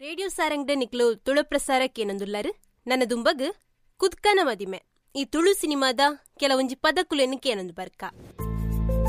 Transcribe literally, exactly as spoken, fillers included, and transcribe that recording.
Radio ಸಾರಂಗ್ಡೆ ನಿಕ್ಲು Tulu ಪ್ರಸಾರಕ್ಕೆ ಏನಂದುಲ್ಲಾರು ನನ್ನ ದುಂಬಗ್ ಕುದ್ಕನ ಮದಿಮೆ ಈ ತುಳು ಸಿನಿಮಾದ ಕೆಲವೊಂಜಿ ಪದಕುಲೆನಕ್ಕೆ ಏನಂದು ಬರ್ಕ.